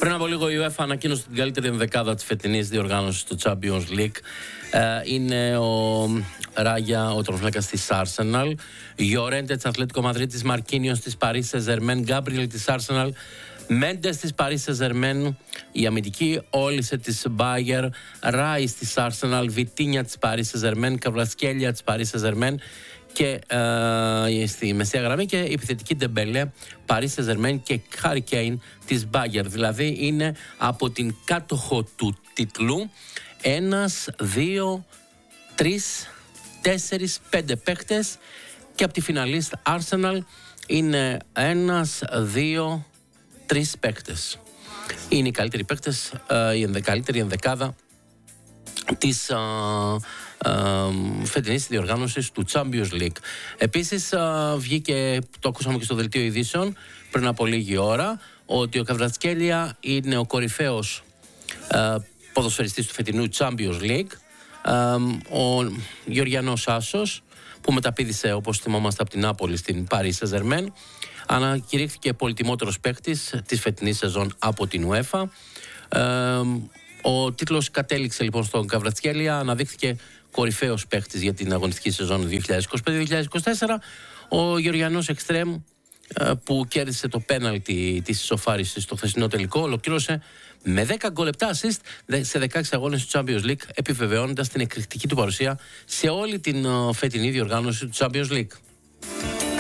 Πριν από λίγο η UEFA ανακοίνωσε την καλύτερη ενδεκάδα της φετινής διοργάνωσης του Champions League. Είναι ο Ράγια, ο τερματοφύλακας της Arsenal, Γιορέντε της Ατλέτικο Μαδρίτης, Μαρκίνιος της Paris Saint-Germain, Γκάμπριελ της Arsenal, Μέντες της Paris Saint-Germain, η αμυντική Όλισε της Bayer, Ράις της Arsenal, Βιτίνια της Paris Saint-Germain, Καβρασκέλια της Paris Saint-Germain και στη μεσαία γραμμή και η επιθετική Ντεμπελέ, Paris Saint-Germain και Harry Kane της Bayer. Δηλαδή είναι από την κάτοχο του τίτλου 1, 2, 3, 4, 5 παίχτες και από τη φιναλίστ Arsenal είναι 1, 2, 3 παίκτες. Είναι οι καλύτεροι παίκτες, η καλύτερη ενδεκάδα της φετινής διοργάνωσης του Champions League. Επίσης βγήκε, το ακούσαμε και στο δελτίο ειδήσεων πριν από λίγη ώρα, ότι ο Καβρατσχέλια είναι ο κορυφαίος ποδοσφαιριστής του φετινού Champions League. Ο Γεωργιανός Άσος, που μεταπήδησε, όπως θυμόμαστε, από την Νάπολη στην Paris Saint-Germain, ανακηρύχθηκε πολυτιμότερος παίκτης της φετινής σεζόν από την UEFA. Ο τίτλος κατέληξε λοιπόν στον Καβρατσχέλια, αναδείχθηκε κορυφαίος παίκτης για την αγωνιστική σεζόν 2025-2024. Ο Γεωργιανός Εξτρέμ, που κέρδισε το πέναλτι της ισοφάρισης στο χθεσινό τελικό, ολοκλήρωσε με 10 γκολ, 7 assist σε 16 αγώνες του Champions League, επιβεβαιώνοντας την εκρηκτική του παρουσία σε όλη την φετινή διοργάνωση του Champions League.